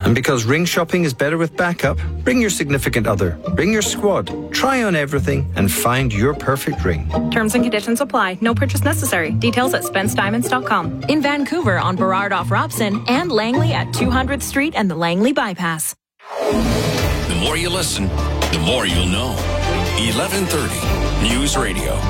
And because ring shopping is better with backup, bring your significant other, bring your squad, try on everything, and find your perfect ring. Terms and conditions apply. No purchase necessary. Details at SpenceDiamonds.com. In Vancouver on Burrard off Robson and Langley at 200th Street and the Langley Bypass. The more you listen, the more you'll know. 1130 News Radio.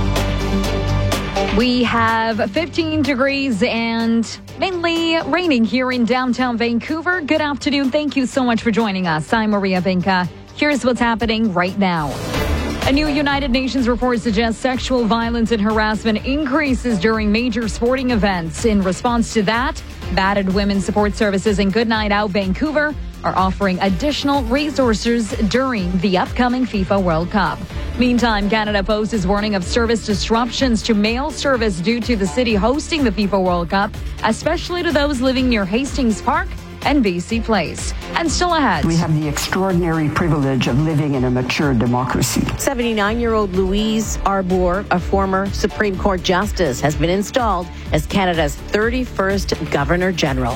We have 15 degrees and mainly raining here in downtown Vancouver. Good afternoon. Thank you so much for joining us. I'm Maria Vinca. Here's what's happening right now. A new United Nations report suggests sexual violence and harassment increases during major sporting events. In response to that, Battered Women's Support Services and Goodnight Out Vancouver are offering additional resources during the upcoming FIFA World Cup. Meantime, Canada Post is warning of service disruptions to mail service due to the city hosting the FIFA World Cup, especially to those living near Hastings Park and BC Place. And still ahead, we have the extraordinary privilege of living in a mature democracy. 79-year-old Louise Arbour, a former Supreme Court justice, has been installed as Canada's 31st Governor General.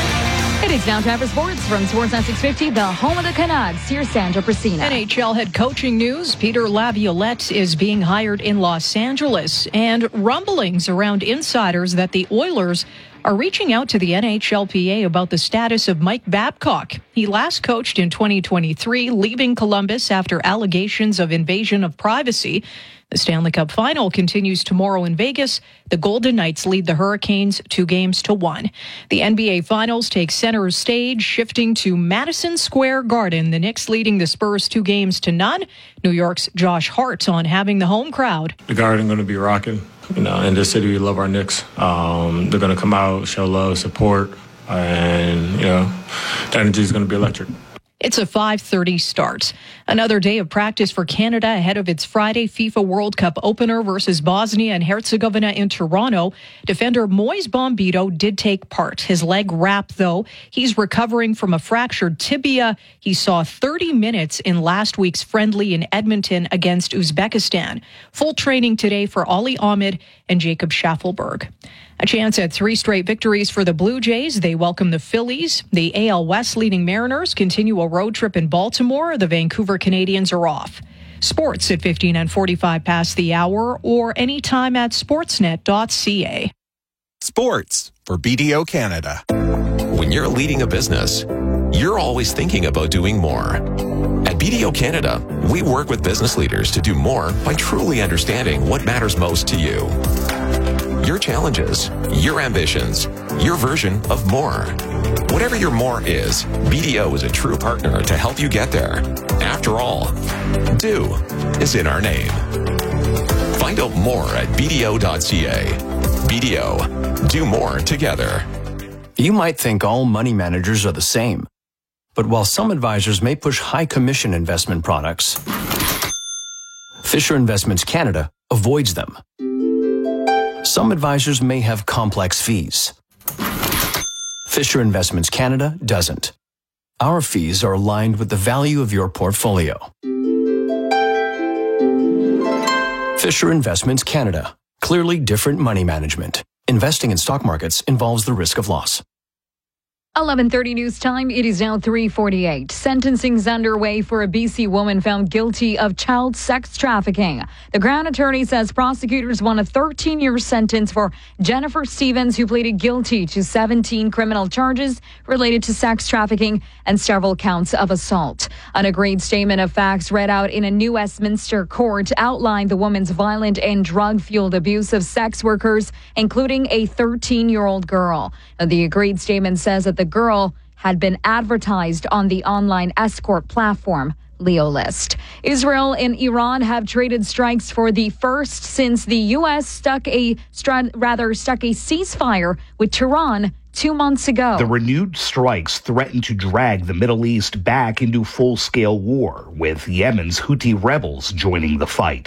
It is now time for sports from Sportsnet 650, the home of the Canucks. Here's Sandra Prasina. NHL head coaching news. Peter Laviolette is being hired in Los Angeles, and rumblings around insiders that the Oilers are reaching out to the NHLPA about the status of Mike Babcock. He last coached in 2023, leaving Columbus after allegations of invasion of privacy. The Stanley Cup final continues tomorrow in Vegas. The Golden Knights lead the Hurricanes 2-1. The NBA Finals take center stage, shifting to Madison Square Garden. The Knicks leading the Spurs 2-0. New York's Josh Hart on having the home crowd. The Garden going to be rocking. In this city, we love our Knicks. They're going to come out, show love, support, and, the energy is going to be electric. It's a 5:30 start. Another day of practice for Canada ahead of its Friday FIFA World Cup opener versus Bosnia and Herzegovina in Toronto. Defender Moise Bombito did take part. His leg wrapped, though. He's recovering from a fractured tibia. He saw 30 minutes in last week's friendly in Edmonton against Uzbekistan. Full training today for Ali Ahmed and Jacob Schaffelberg. A chance at 3 straight victories for the Blue Jays. They welcome the Phillies. The AL West leading Mariners continue a road trip in Baltimore. The Vancouver Canadians are off. Sports at 15 and 45 past the hour or anytime at sportsnet.ca. Sports for BDO Canada. When you're leading a business, you're always thinking about doing more. At BDO Canada, we work with business leaders to do more by truly understanding what matters most to you. Your challenges, your ambitions, your version of more. Whatever your more is, BDO is a true partner to help you get there. After all, do is in our name. Find out more at BDO.ca. BDO, do more together. You might think all money managers are the same. But while some advisors may push high commission investment products, Fisher Investments Canada avoids them. Some advisors may have complex fees. Fisher Investments Canada doesn't. Our fees are aligned with the value of your portfolio. Fisher Investments Canada. Clearly different money management. Investing in stock markets involves the risk of loss. 11:30 news time. It is now 3:48. Sentencing's underway for a BC woman found guilty of child sex trafficking. The Crown attorney says prosecutors want a 13-year sentence for Jennifer Stevens, who pleaded guilty to 17 criminal charges related to sex trafficking and several counts of assault. An agreed statement of facts read out in a New Westminster court outlined the woman's violent and drug-fueled abuse of sex workers, including a 13-year-old girl. The agreed statement says that the girl had been advertised on the online escort platform Leo List. Israel and Iran have traded strikes for the first since the U.S. stuck a ceasefire with Tehran 2 months ago. The renewed strikes threaten to drag the Middle East back into full-scale war, with Yemen's Houthi rebels joining the fight.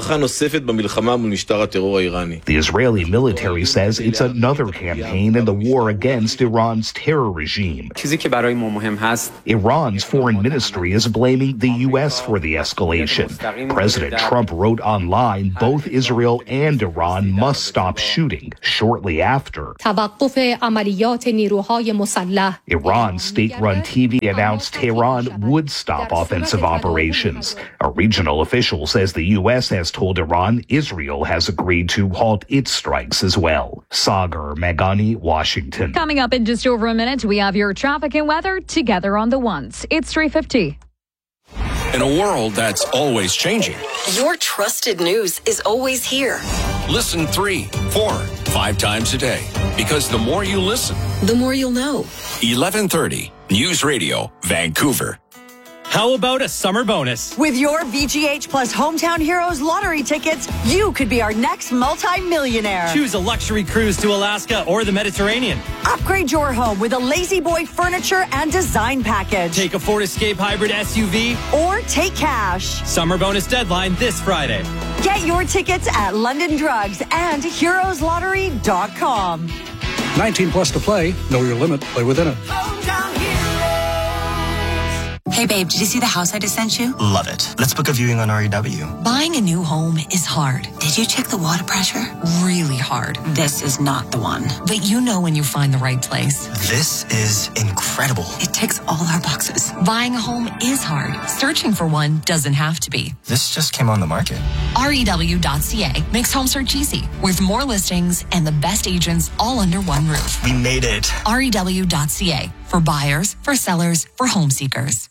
The Israeli military says it's another campaign in the war against Iran's terror regime. Iran's foreign ministry is blaming the U.S. for the escalation. President Trump wrote online both Israel and Iran must stop shooting shortly after. عملیات نیروهای مسلح. Iran's state-run TV announced Tehran would stop offensive operations. A regional official says the U.S. has told Iran Israel has agreed to halt its strikes as well. Sagar Meghani, Washington. Coming up in just over a minute, we have your traffic and weather together on the ones. It's 3:50. In a world that's always changing, your trusted news is always here. Listen 3, 4, 5 times a day. Because the more you listen, the more you'll know. 1130 News Radio, Vancouver. How about a summer bonus? With your VGH Plus Hometown Heroes lottery tickets, you could be our next multi-millionaire. Choose a luxury cruise to Alaska or the Mediterranean. Upgrade your home with a Lazy Boy furniture and design package. Take a Ford Escape hybrid SUV. Or take cash. Summer bonus deadline this Friday. Get your tickets at London Drugs and heroeslottery.com. 19 plus to play. Know your limit. Play within it. Hey babe, did you see the house I just sent you? Love it. Let's book a viewing on REW. Buying a new home is hard. Did you check the water pressure? Really hard. This is not the one. But you know when you find the right place. This is incredible. It ticks all our boxes. Buying a home is hard. Searching for one doesn't have to be. This just came on the market. REW.ca makes home search easy with more listings and the best agents all under one roof. We made it. REW.ca for buyers, for sellers, for home seekers.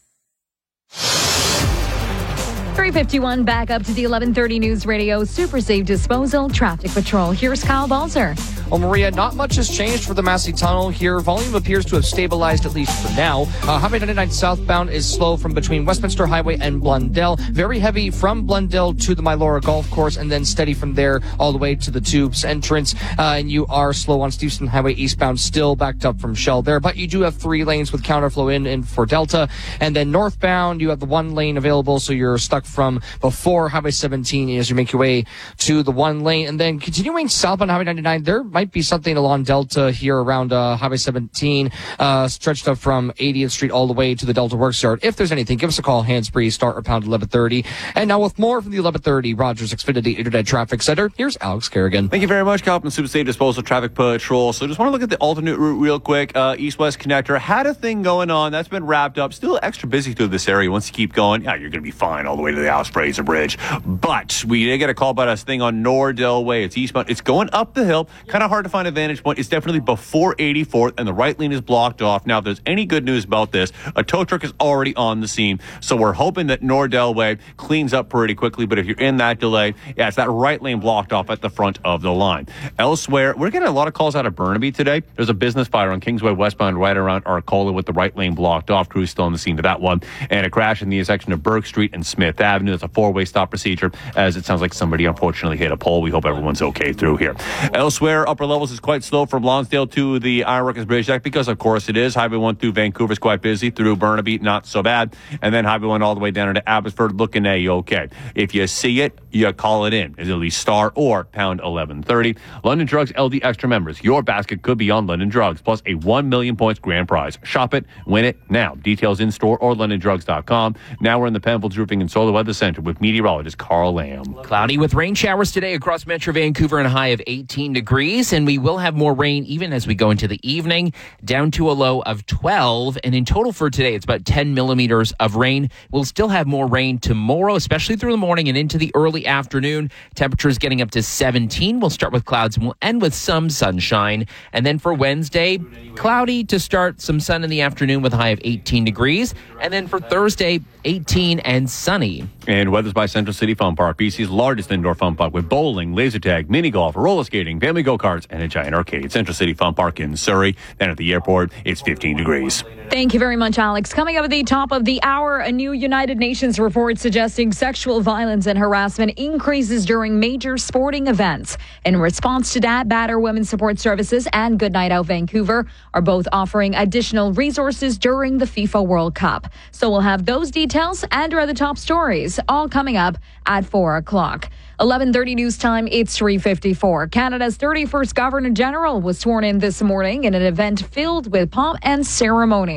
3:51, back up to the 1130 News Radio Super Safe Disposal Traffic Patrol. Here's Kyle Balzer. Well, Maria, not much has changed for the Massey Tunnel here. Volume appears to have stabilized, at least for now. Highway 99 southbound is slow from between Westminster Highway and Blundell. Very heavy from Blundell to the Mylora Golf Course, and then steady from there all the way to the Tubes entrance. And you are slow on Steveston Highway eastbound, still backed up from Shell there. But you do have 3 lanes with counterflow in for Delta. And then northbound, you have the 1 lane available, so you're stuck from before Highway 17 as you make your way to the 1 lane. And then continuing southbound Highway 99, there might be something along Delta here around Highway 17, stretched up from 80th Street all the way to the Delta Works Yard. If there's anything, give us a call, hands-free, start or pound 1130. And now with more from the 1130 Rogers Xfinity Internet Traffic Center, here's Alex Kerrigan. Thank you very much, Captain Super Safe Disposal Traffic Patrol. So just want to look at the alternate route real quick. East-West Connector had a thing going on. That's been wrapped up. Still extra busy through this area. Once you keep going, you're going to be fine all the way to the Alice Fraser Bridge. But we did get a call about a thing on Nordell Way. It's eastbound. It's going up the hill. Kind of hard to find a vantage point. It's definitely before 84th, and the right lane is blocked off. Now, if there's any good news about this, a tow truck is already on the scene. So we're hoping that Nordell Way cleans up pretty quickly. But if you're in that delay, it's that right lane blocked off at the front of the line. Elsewhere, we're getting a lot of calls out of Burnaby today. There's a business fire on Kingsway westbound right around Arcola with the right lane blocked off. Crew's still on the scene of that one. And a crash in the intersection of Burke Street and Smith Avenue. It's a 4-way stop procedure, as it sounds like somebody unfortunately hit a pole. We hope everyone's okay through here. Elsewhere, upper levels is quite slow from Lonsdale to the Ironworkers Bridge Deck, because of course it is. Highway 1 through Vancouver is quite busy. Through Burnaby, not so bad. And then Highway 1 all the way down into Abbotsford, looking A-okay. If you see it, you call it in. It's at least star or pound 1130. London Drugs LD Extra members. Your basket could be on London Drugs, plus a 1 million points grand prize. Shop it, win it now. Details in store or londondrugs.com. Now we're in the Penfolds Roofing and Solar Weather Center with meteorologist Carl Lamb. Cloudy with rain showers today across Metro Vancouver and a high of 18 degrees. And we will have more rain even as we go into the evening, down to a low of 12. And in total for today, it's about 10 millimeters of rain. We'll still have more rain tomorrow, especially through the morning and into the early afternoon. Temperatures getting up to 17. We'll start with clouds and we'll end with some sunshine. And then for Wednesday, cloudy to start, some sun in the afternoon with a high of 18 degrees. And then for Thursday, 18 and sunny. And weather's by Central City Fun Park, BC's largest indoor fun park with bowling, laser tag, mini golf, roller skating, family go-karts, and a giant arcade. Central City Fun Park in Surrey. Then at the airport, it's 15 degrees. Thank you very much, Alex. Coming up at the top of the hour, a new United Nations report suggesting sexual violence and harassment increases during major sporting events. In response to that, Batter Women's Support Services and Good Night Out Vancouver are both offering additional resources during the FIFA World Cup. So we'll have those details and our other top stories all coming up at 4 o'clock. 11:30 news time, it's 3:54. Canada's 31st Governor General was sworn in this morning in an event filled with pomp and ceremony.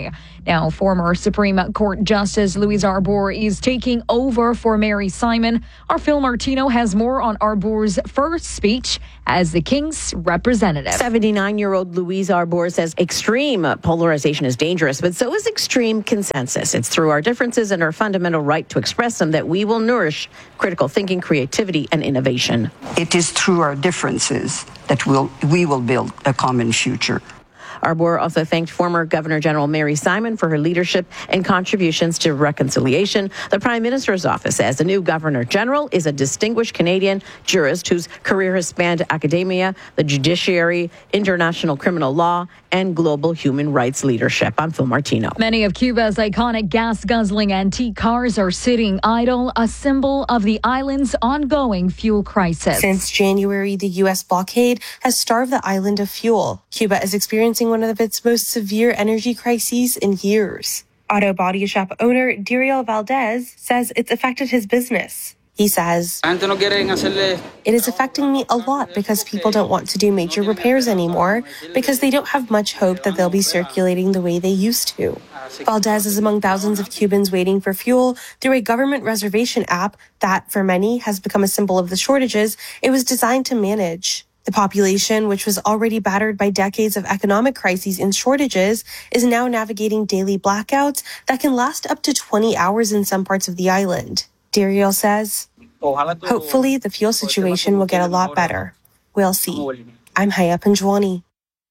Now, former Supreme Court Justice Louise Arbour is taking over for Mary Simon. Our Phil Martino has more on Arbour's first speech as the King's representative. 79-year-old Louise Arbour says extreme polarization is dangerous, but so is extreme consensus. It's through our differences and our fundamental right to express them that we will nourish critical thinking, creativity, and innovation. It is through our differences that we will build a common future. Arbour also thanked former Governor General Mary Simon for her leadership and contributions to reconciliation. The Prime Minister's office says the new Governor General is a distinguished Canadian jurist whose career has spanned academia, the judiciary, international criminal law, and global human rights leadership. I'm Phil Martino. Many of Cuba's iconic gas-guzzling antique cars are sitting idle, a symbol of the island's ongoing fuel crisis. Since January, the U.S. blockade has starved the island of fuel. Cuba is experiencing one of its most severe energy crises in years. Auto body shop owner Diriel Valdez says it's affected his business. He says, "It is affecting me a lot because people don't want to do major repairs anymore because they don't have much hope that they'll be circulating the way they used to." Valdez is among thousands of Cubans waiting for fuel through a government reservation app that, for many, has become a symbol of the shortages it was designed to manage. The population, which was already battered by decades of economic crises and shortages, is now navigating daily blackouts that can last up to 20 hours in some parts of the island. Diriel says, "Hopefully the fuel situation will get a lot better. We'll see." I'm Haya Panjwani.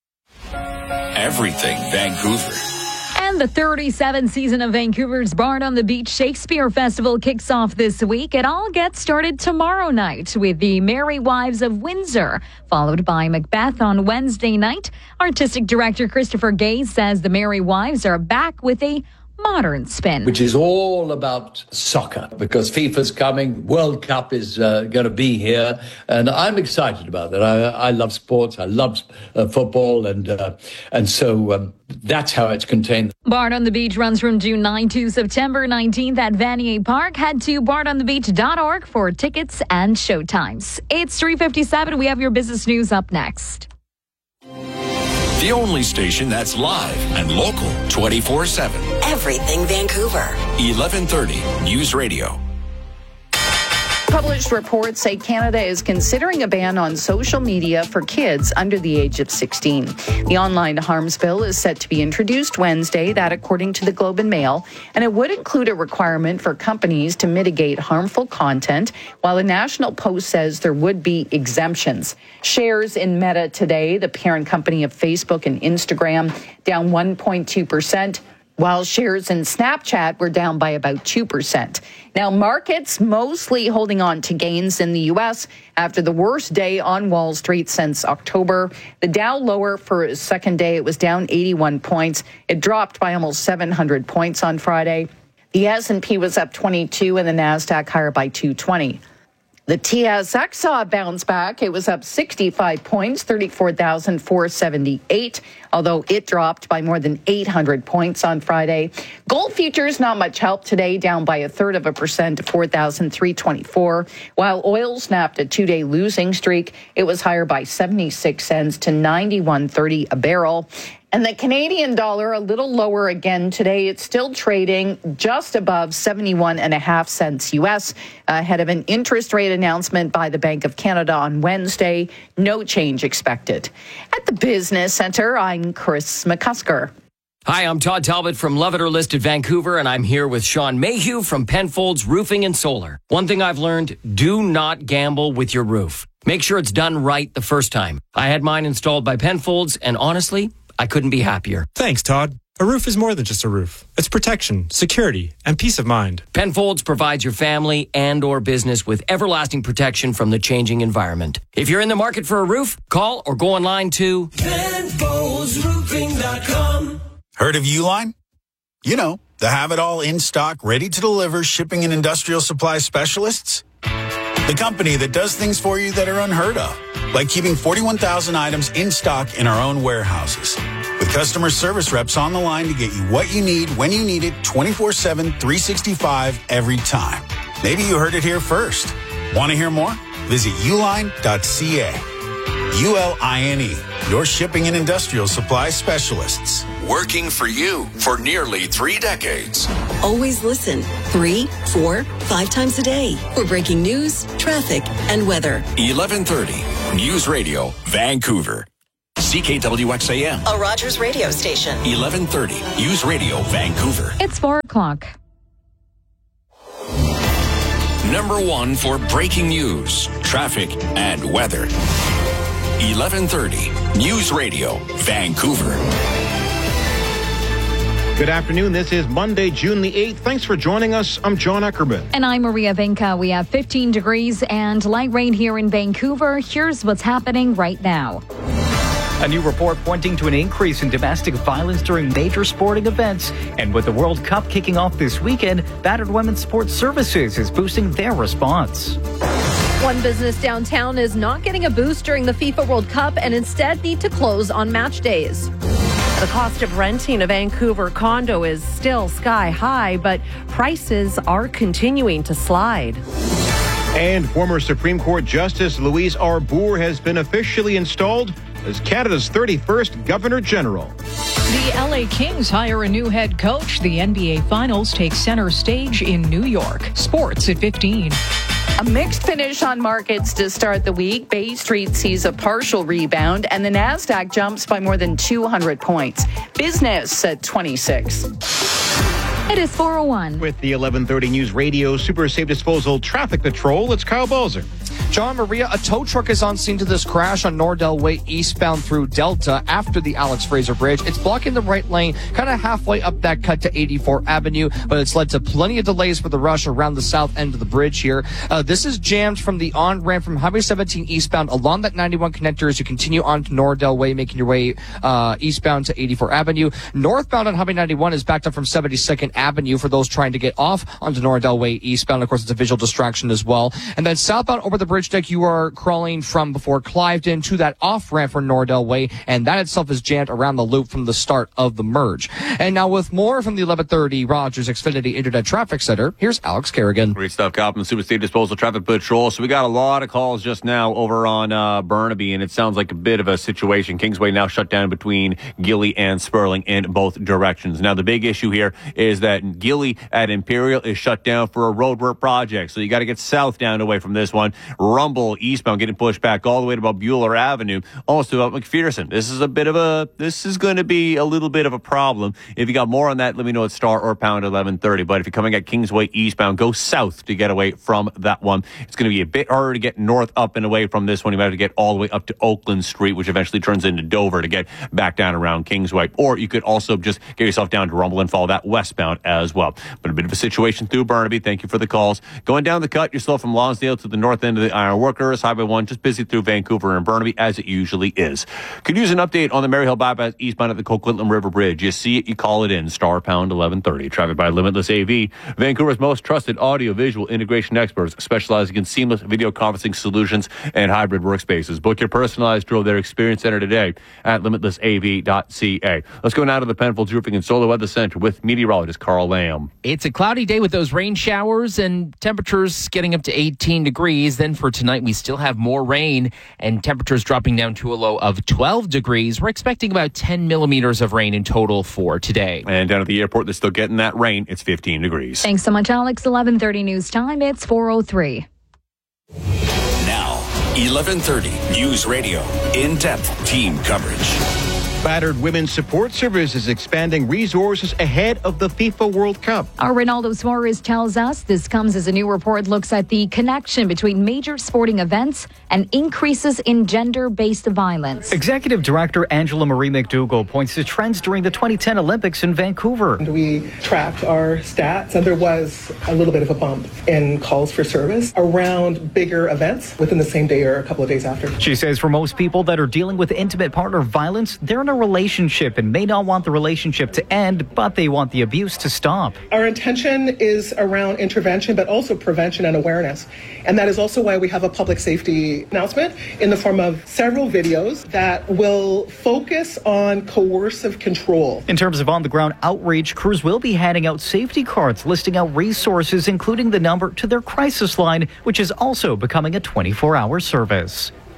Everything Vancouver. And the 37th season of Vancouver's Bard on the Beach Shakespeare Festival kicks off this week. It all gets started tomorrow night with the Merry Wives of Windsor, followed by Macbeth on Wednesday night. Artistic director Christopher Gay says the Merry Wives are back with a modern spin, which is all about soccer because FIFA's coming, World Cup is going to be here, and I'm excited about that. I love sports, I love football, and so that's how it's contained. Bard on the Beach runs from June 9 to September 19th at Vanier Park. Head to bardonthebeach.org for tickets and showtimes. It's 3:57. We have your business news up next. The only station that's live and local 24/7. Everything Vancouver. 1130 News Radio. Published reports say Canada is considering a ban on social media for kids under the age of 16. The online harms bill is set to be introduced Wednesday, that according to the Globe and Mail, and it would include a requirement for companies to mitigate harmful content, while the National Post says there would be exemptions. Shares in Meta today, the parent company of Facebook and Instagram, down 1.2%. while shares in Snapchat were down by about 2%. Now, markets mostly holding on to gains in the U.S. after the worst day on Wall Street since October. The Dow lower for a second day. It was down 81 points. It dropped by almost 700 points on Friday. The S&P was up 22 and the NASDAQ higher by 220. The TSX saw a bounce back. It was up 65 points, 34,478, although it dropped by more than 800 points on Friday. Gold futures, not much help today, down by 0.33% to 4,324, while oil snapped a two-day losing streak. It was higher by 76 cents to 91.30 a barrel. And the Canadian dollar a little lower again today. It's still trading just above 71.5 cents U.S. ahead of an interest rate announcement by the Bank of Canada on Wednesday. No change expected. At the Business Centre, I'm Chris McCusker. Hi, I'm Todd Talbot from Love It or List It Vancouver, and I'm here with Sean Mayhew from Penfolds Roofing and Solar. One thing I've learned, do not gamble with your roof. Make sure it's done right the first time. I had mine installed by Penfolds, and honestly, I couldn't be happier. Thanks, Todd. A roof is more than just a roof. It's protection, security, and peace of mind. Penfolds provides your family and or business with everlasting protection from the changing environment. If you're in the market for a roof, call or go online to PenfoldsRoofing.com. Heard of Uline? You know, the have-it-all in-stock, ready-to-deliver shipping and industrial supply specialists. The company that does things for you that are unheard of, like keeping 41,000 items in stock in our own warehouses. With customer service reps on the line to get you what you need, when you need it, 24/7, 365, every time. Maybe you heard it here first. Want to hear more? Visit uline.ca. ULINE, your shipping and industrial supply specialists. working for you for nearly 3 decades. Always listen 3, 4, 5 times a day for breaking news, traffic, and weather. 1130 News Radio, Vancouver. CKWXAM. A Rogers radio station. 1130 News Radio, Vancouver. It's 4 o'clock. Number 1 for breaking news, traffic, and weather. 1130 News Radio, Vancouver. Good afternoon. This is Monday, June the 8th. Thanks for joining us. I'm John Eckerman. And I'm Maria Vinca. We have 15 degrees and light rain here in Vancouver. Here's what's happening right now. A new report pointing to an increase in domestic violence during major sporting events. And with the World Cup kicking off this weekend, Battered Women's Sports Services is boosting their response. One business downtown is not getting a boost during the FIFA World Cup and instead need to close on match days. The cost of renting a Vancouver condo is still sky high, but prices are continuing to slide. And former Supreme Court Justice Louise Arbour has been officially installed as Canada's 31st Governor General. The LA Kings hire a new head coach. The NBA Finals take center stage in New York. Sports at 15. A mixed finish on markets to start the week. Bay Street sees a partial rebound, and the Nasdaq jumps by more than 200 points. Business at 26. It is 4:01. With the 1130 News Radio Super Safe Disposal Traffic Patrol, it's Kyle Balzer. John, Maria, a tow truck is on scene to this crash on Nordell Way eastbound through Delta after the Alex Fraser Bridge. It's blocking the right lane, kind of halfway up that cut to 84 Avenue, but it's led to plenty of delays for the rush around the south end of the bridge here. This is jammed from the on-ramp from Highway 17 eastbound along that 91 connector as you continue on to Nordell Way, making your way eastbound to 84 Avenue. Northbound on Highway 91 is backed up from 72nd Avenue for those trying to get off onto Nordell Way eastbound. Of course, it's a visual distraction as well. And then southbound over the bridge deck, you are crawling from before Cliveden to that off-ramp for Nordell Way, and that itself is jammed around the loop from the start of the merge. And now with more from the 1130 Rogers Xfinity Internet Traffic Center, here's Alex Kerrigan. Great stuff, Cop, and Super State Disposal Traffic Patrol. So we got a lot of calls just now over on Burnaby, and it sounds like a bit of a situation. Kingsway now shut down between Gilly and Sperling in both directions. Now the big issue here is that Gilly at Imperial is shut down for a roadwork project, so you got to get south down away from this one. Rumble eastbound getting pushed back all the way to about Bueller Avenue, almost to about McPherson. This is going to be a little bit of a problem. If you got more on that, let me know at star or pound 1130. But if you're coming at Kingsway eastbound, go south to get away from that one. It's going to be a bit harder to get north up and away from this one. You might have to get all the way up to Oakland Street, which eventually turns into Dover to get back down around Kingsway. Or you could also just get yourself down to Rumble and follow that westbound as well. But a bit of a situation through Burnaby. Thank you for the calls. Going down the cut, you're still from Lonsdale to the north end of the Iron Workers. Highway 1 just busy through Vancouver and Burnaby as it usually is. Could use an update on the Maryhill bypass eastbound at the Coquitlam River Bridge. You see it, you call it in. Star pound 1130. Traffic by Limitless AV, Vancouver's most trusted audio-visual integration experts specializing in seamless video conferencing solutions and hybrid workspaces. Book your personalized tour of their experience center today at limitlessav.ca. Let's go now to the Penfolds Roofing and Solar Weather Center with meteorologist Carl Lamb. It's a cloudy day with those rain showers and temperatures getting up to 18 degrees. Then for tonight, we still have more rain and temperatures dropping down to a low of 12 degrees. We're expecting about 10 millimeters of rain in total for today. And down at the airport, they're still getting that rain. It's 15 degrees. Thanks so much, Alex. 11:30 news time. It's 4:03. Now, 1130 News Radio. In-depth team coverage. Battered Women's Support Service is expanding resources ahead of the FIFA World Cup. Our Ronaldo Suarez tells us this comes as a new report looks at the connection between major sporting events and increases in gender-based violence. Executive Director Angela Marie McDougall points to trends during the 2010 Olympics in Vancouver. We tracked our stats, and there was a little bit of a bump in calls for service around bigger events within the same day or a couple of days after. She says for most people that are dealing with intimate partner violence, they're in a relationship and may not want the relationship to end, but they want the abuse to stop. Our intention is around intervention, but also prevention and awareness. And that is also why we have a public safety announcement in the form of several videos that will focus on coercive control. In terms of on-the-ground outreach, crews will be handing out safety cards listing out resources, including the number to their crisis line, which is also becoming a 24-hour service.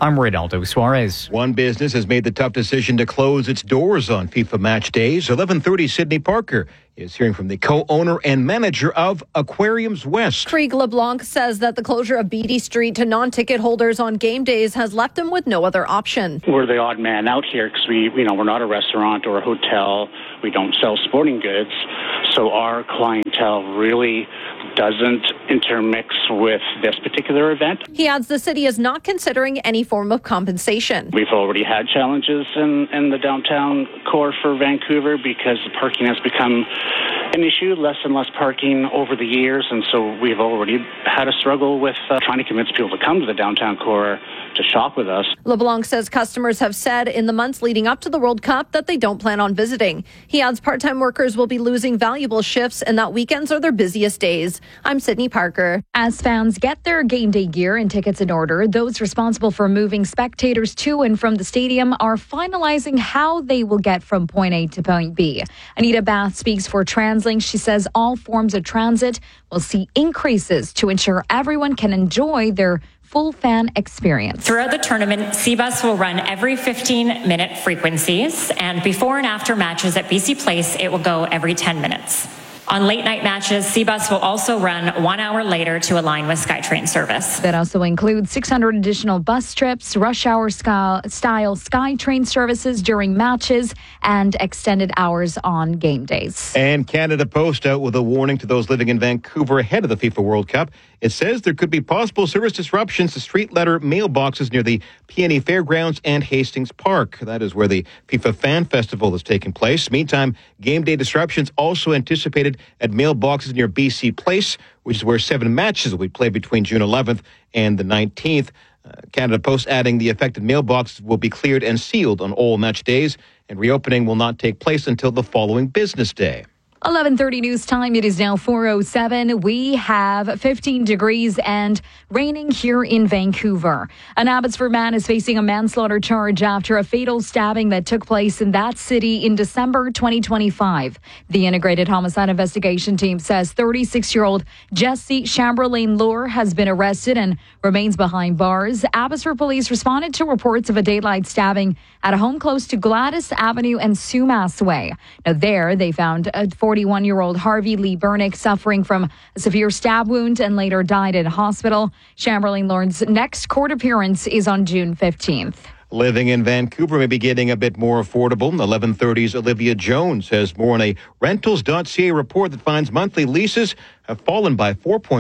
I'm Reynaldo Suarez. One business has made the tough decision to close its doors on FIFA match days. 11:30 Sydney Parker is hearing from the co-owner and manager of Aquariums West. Krieg LeBlanc says that the closure of Beatty Street to non-ticket holders on game days has left him with no other option. We're the odd man out here because we're not a restaurant or a hotel. We don't sell sporting goods. So our clientele really doesn't intermix with this particular event. He adds the city is not considering any form of compensation. We've already had challenges in the downtown core for Vancouver because the parking has become an issue, less and less parking over the years, and so we've already had a struggle with trying to convince people to come to the downtown core to shop with us. LeBlanc says customers have said in the months leading up to the World Cup that they don't plan on visiting. He adds part-time workers will be losing valuable shifts and that weekends are their busiest days. I'm Sydney Parker. As fans get their game day gear and tickets in order, those responsible for moving spectators to and from the stadium are finalizing how they will get from point A to point B. Anita Bath speaks for TransLink. She says all forms of transit will see increases to ensure everyone can enjoy their full fan experience. Throughout the tournament, CBus will run every 15-minute frequencies, and before and after matches at BC Place, it will go every 10 minutes. On late-night matches, CBus will also run 1 hour later to align with SkyTrain service. That also includes 600 additional bus trips, rush hour style SkyTrain services during matches, and extended hours on game days. And Canada Post out with a warning to those living in Vancouver ahead of the FIFA World Cup. It says there could be possible service disruptions to street letter mailboxes near the PNE Fairgrounds and Hastings Park. That is where the FIFA Fan Festival is taking place. Meantime, game day disruptions also anticipated at mailboxes near BC Place, which is where 7 matches will be played between June 11th and the 19th. Canada Post adding the affected mailboxes will be cleared and sealed on all match days, and reopening will not take place until the following business day. 11:30 news time. It is now 4:07. We have 15 degrees and raining here in Vancouver. An Abbotsford man is facing a manslaughter charge after a fatal stabbing that took place in that city in December 2025. The Integrated Homicide Investigation Team says 36-year-old Jesse Chamberlain-Lohr has been arrested and remains behind bars. Abbotsford police responded to reports of a daylight stabbing at a home close to Gladys Avenue and Sumas Way. Now there, they found a 41-year-old Harvey Lee Bernick suffering from a severe stab wound and later died in a hospital. Chamberlain-Lohr's next court appearance is on June 15th. Living in Vancouver may be getting a bit more affordable. 11:30's Olivia Jones has more on a Rentals.ca report that finds monthly leases have fallen by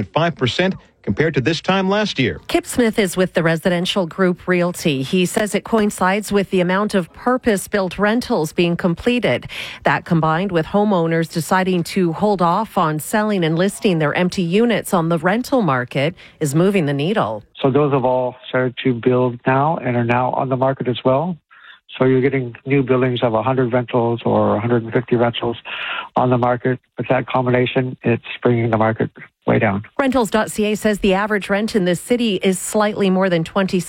4.5% compared to this time last year. Kip Smith is with the residential group Realty. He says it coincides with the amount of purpose-built rentals being completed. That combined with homeowners deciding to hold off on selling and listing their empty units on the rental market is moving the needle. So those have all started to build now and are now on the market as well. So you're getting new buildings of 100 rentals or 150 rentals on the market. With that combination, it's bringing the market way down. Rentals.ca says the average rent in this city is slightly more than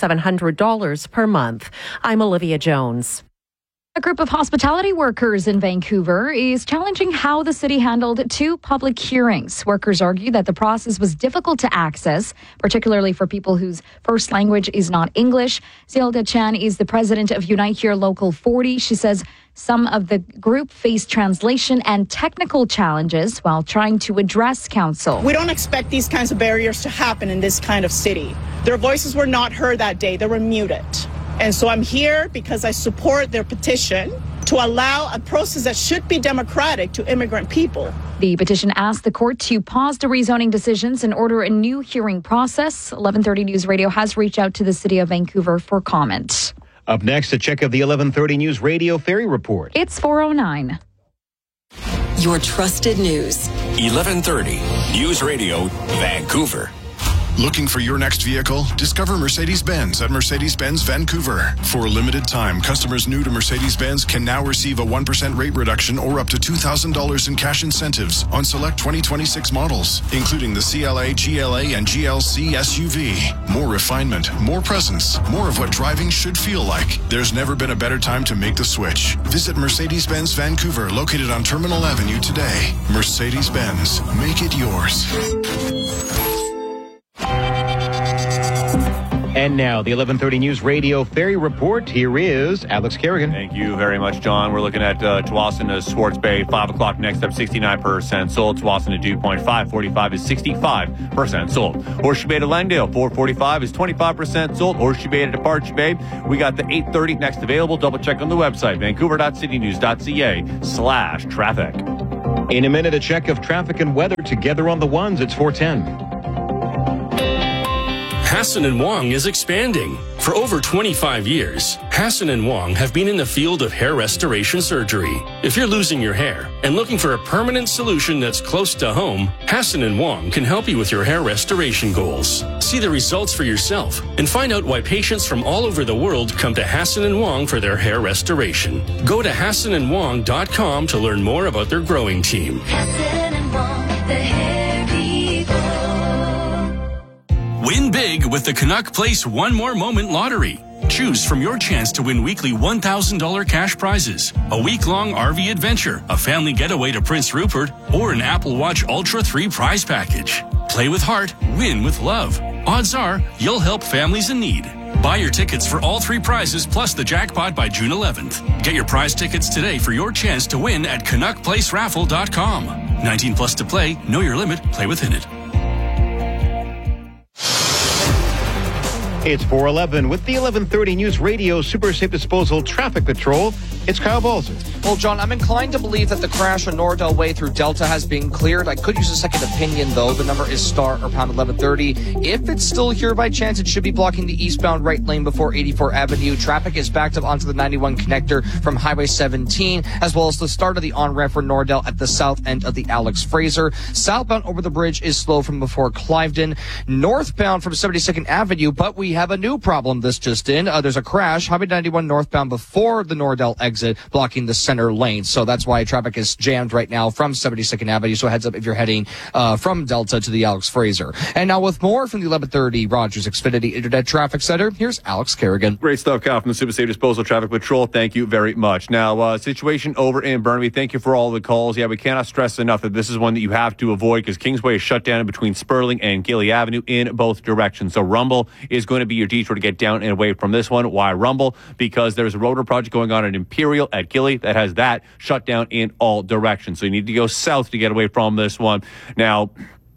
$2,700 per month. I'm Olivia Jones. A group of hospitality workers in Vancouver is challenging how the city handled 2 public hearings. Workers argue that the process was difficult to access, particularly for people whose first language is not English. Zilda Chan is the president of Unite Here Local 40. She says some of the group faced translation and technical challenges while trying to address council. We don't expect these kinds of barriers to happen in this kind of city. Their voices were not heard that day. They were muted. And so I'm here because I support their petition to allow a process that should be democratic to immigrant people. The petition asked the court to pause the rezoning decisions and order a new hearing process. 11:30 News Radio has reached out to the city of Vancouver for comment. Up next, a check of the 11:30 News Radio Ferry Report. It's 4:09. Your trusted news. 11:30 News Radio Vancouver. Looking for your next vehicle? Discover Mercedes-Benz at Mercedes-Benz Vancouver. For a limited time, customers new to Mercedes-Benz can now receive a 1% rate reduction or up to $2,000 in cash incentives on select 2026 models, including the CLA, GLA, and GLC SUV. More refinement, more presence, more of what driving should feel like. There's never been a better time to make the switch. Visit Mercedes-Benz Vancouver, located on Terminal Avenue today. Mercedes-Benz, make it yours. And now, the 11:30 News Radio Ferry Report. Here is Alex Kerrigan. Thank you very much, John. We're looking at Tsawwassen to Swartz Bay, 5 o'clock next up, 69% sold. Tsawwassen to Dew Point, 545 is 65% sold. Horseshoe Bay to Langdale, 445 is 25% sold. Horseshoe Bay to Departure Bay, we got the 8:30 next available. Double check on the website, vancouver.citynews.ca/traffic. In a minute, a check of traffic and weather together on the ones. It's 4:10. Hassan & Wong is expanding. For over 25 years, Hassan & Wong have been in the field of hair restoration surgery. If you're losing your hair and looking for a permanent solution that's close to home, Hassan & Wong can help you with your hair restoration goals. See the results for yourself and find out why patients from all over the world come to Hassan & Wong for their hair restoration. Go to HassanandWong.com to learn more about their growing team. Hassan & Wong, the hair people. Win big with the Canuck Place One More Moment Lottery. Choose from your chance to win weekly $1,000 cash prizes, a week-long RV adventure, a family getaway to Prince Rupert, or an Apple Watch Ultra 3 prize package. Play with heart, win with love. Odds are you'll help families in need. Buy your tickets for all 3 prizes plus the jackpot by June 11th. Get your prize tickets today for your chance to win at CanuckPlaceRaffle.com. 19 plus to play. Know your limit. Play within it. It's 4:11 with the 11:30 News Radio Super Safe Disposal Traffic Patrol. It's Kyle Balzer. Well, John, I'm inclined to believe that the crash on Nordell Way through Delta has been cleared. I could use a second opinion, though. The number is star or pound 1130. If it's still here by chance, it should be blocking the eastbound right lane before 84 Avenue. Traffic is backed up onto the 91 connector from Highway 17, as well as the start of the on-ramp for Nordell at the south end of the Alex Fraser. Southbound over the bridge is slow from before Cliveden. Northbound from 72nd Avenue, but we have a new problem this just in. There's a crash, Highway 91 northbound before the Nordell exit, blocking the center lane. So that's why traffic is jammed right now from 72nd Avenue. So heads up if you're heading from Delta to the Alex Fraser. And now with more from the 1130 Rogers Xfinity Internet Traffic Center, here's Alex Kerrigan. Great stuff, Kyle, from the Super Safe Disposal Traffic Patrol. Thank you very much. Now, situation over in Burnaby. Thank you for all the calls. Yeah, we cannot stress enough that this is one that you have to avoid because Kingsway is shut down in between Sperling and Gilly Avenue in both directions. So Rumble is going to be your detour to get down and away from this one. Why Rumble? Because there's a rotor project going on at Imperial at Gilly that has that shut down in all directions. So you need to go south to get away from this one. Now,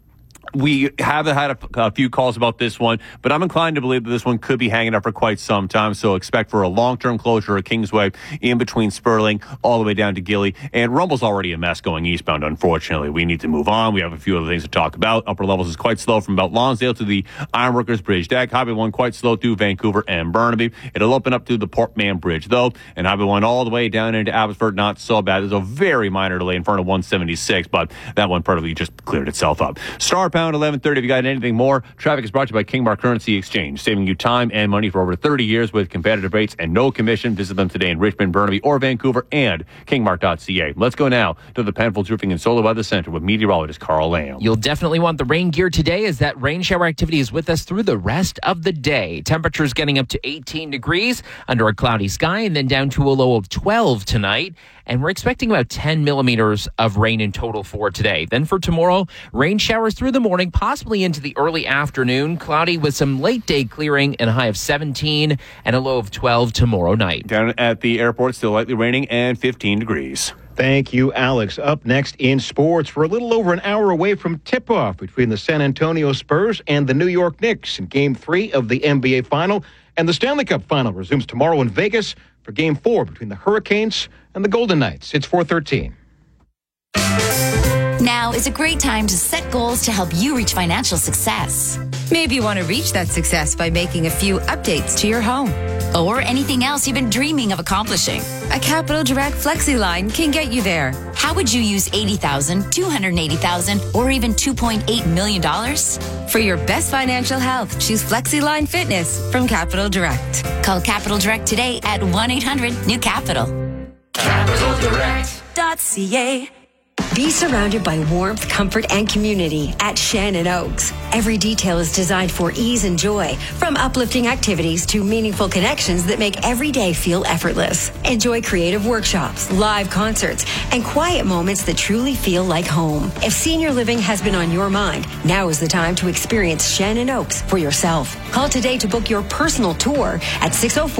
we have had a few calls about this one, but I'm inclined to believe that this one could be hanging up for quite some time. So expect for a long-term closure at Kingsway in between Sperling all the way down to Gilly. And Rumble's already a mess going eastbound, unfortunately. We need to move on. We have a few other things to talk about. Upper levels is quite slow from about Lonsdale to the Ironworkers Bridge deck. Highway 1 quite slow through Vancouver and Burnaby. It'll open up to the Portman Bridge, though. And Highway 1 all the way down into Abbotsford, not so bad. There's a very minor delay in front of 176, but that one probably just cleared itself up. Star pound 1130. If you got anything more, traffic is brought to you by Kingmark Currency Exchange, saving you time and money for over 30 years with competitive rates and no commission. Visit them today in Richmond, Burnaby, or Vancouver, and kingmark.ca. Let's go now to the Penfolds Roofing and Solar Weather Center with meteorologist Carl Lamb. You'll definitely want the rain gear today as that rain shower activity is with us through the rest of the day. Temperatures getting up to 18 degrees under a cloudy sky and then down to a low of 12 tonight. And we're expecting about 10 millimeters of rain in total for today. Then for tomorrow, rain showers through the morning, possibly into the early afternoon. Cloudy with some late day clearing and a high of 17 and a low of 12 tomorrow night. Down at the airport, still lightly raining and 15 degrees. Thank you, Alex. Up next in sports, we're a little over an hour away from tip-off between the San Antonio Spurs and the New York Knicks in Game 3 of the NBA Final. And the Stanley Cup Final resumes tomorrow in Vegas for Game 4 between the Hurricanes and the Golden Knights. It's 4:13. Now is a great time to set goals to help you reach financial success. Maybe you want to reach that success by making a few updates to your home. Or anything else you've been dreaming of accomplishing. A Capital Direct Flexi line can get you there. How would you use $80,000, $280,000, or even $2.8 million? For your best financial health, choose Flexi Line Fitness from Capital Direct. Call Capital Direct today at 1-800-NEW-CAPITAL. CapitalDirect.ca. Be surrounded by warmth, comfort, and community at Shannon Oaks. Every detail is designed for ease and joy, from uplifting activities to meaningful connections that make every day feel effortless. Enjoy creative workshops, live concerts, and quiet moments that truly feel like home. If senior living has been on your mind, now is the time to experience Shannon Oaks for yourself. Call today to book your personal tour at